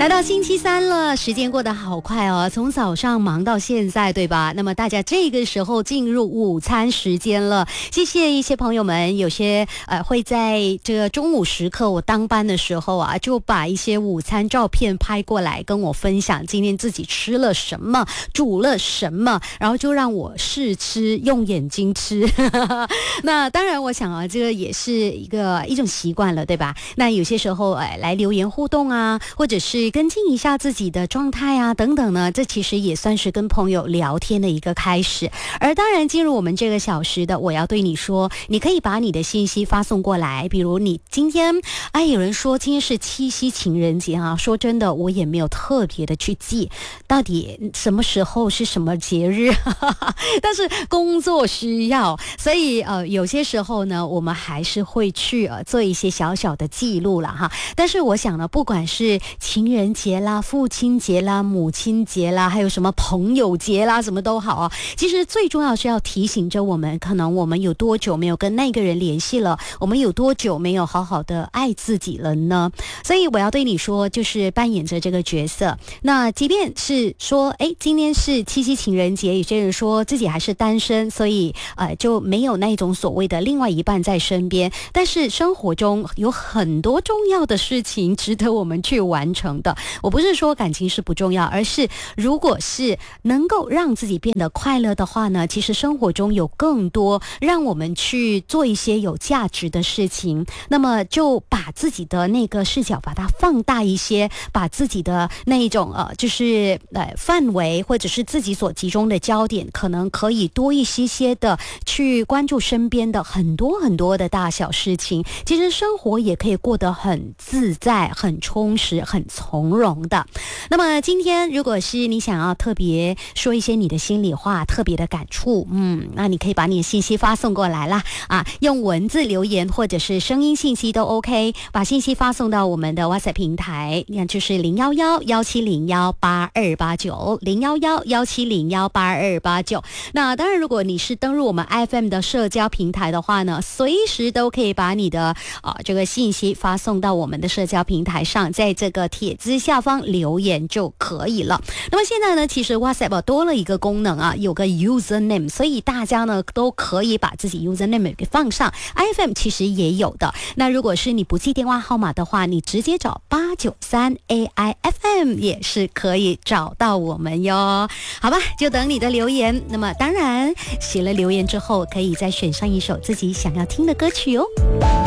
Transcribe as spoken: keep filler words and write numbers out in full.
来到星期三了，时间过得好快哦，从早上忙到现在，对吧？那么大家这个时候进入午餐时间了，谢谢一些朋友们，有些呃会在这个中午时刻我当班的时候啊，就把一些午餐照片拍过来跟我分享今天自己吃了什么，煮了什么，然后就让我试吃，用眼睛吃。那当然我想啊，这个也是一个一种习惯了，对吧？那有些时候哎来留言互动啊，或者是跟进一下自己的状态啊等等呢，这其实也算是跟朋友聊天的一个开始。而当然进入我们这个小时的我要对你说，你可以把你的信息发送过来，比如你今天哎有人说今天是七夕情人节啊，说真的我也没有特别的去记到底什么时候是什么节日但是工作需要，所以呃有些时候呢我们还是会去呃做一些小小的记录了哈。但是我想呢，不管是情人节啦、父亲节啦、母亲节啦，还有什么朋友节啦，什么都好啊。其实最重要是要提醒着我们，可能我们有多久没有跟那个人联系了，我们有多久没有好好的爱自己了呢？所以我要对你说，就是扮演着这个角色。那即便是说，哎，今天是七夕情人节，有些人说自己还是单身，所以呃就没有那种所谓的另外一半在身边。但是生活中有很多重要的事情值得我们去完成的。我不是说感情是不重要，而是如果是能够让自己变得快乐的话呢，其实生活中有更多让我们去做一些有价值的事情，那么就把自己的那个视角把它放大一些，把自己的那一种呃就是呃范围或者是自己所集中的焦点可能可以多一些些的去关注身边的很多很多的大小事情，其实生活也可以过得很自在、很充实、很从容的。那么今天如果是你想要特别说一些你的心里话，特别的感触，嗯，那你可以把你的信息发送过来啦，啊，用文字留言或者是声音信息都 OK， 把信息发送到我们的 WhatsApp 平台，那就是零一一一七零一八二八九 零一一一七零一八二八九。那当然如果你是登入我们 F M 的社交平台的话呢，随时都可以把你的啊这个信息发送到我们的社交平台上，在这个帖子下方留言就可以了。那么现在呢，其实 WhatsApp 多了一个功能啊，有个 username， 所以大家呢都可以把自己 username 给放上。F M 其实也有的。那如果是你不记电话号码的话，你直接找八九三 A I F M 也是可以找到我们哟。好吧，就等你的留言。那么当然写了留言之后，可以再选上一首自己想要听的歌曲哦。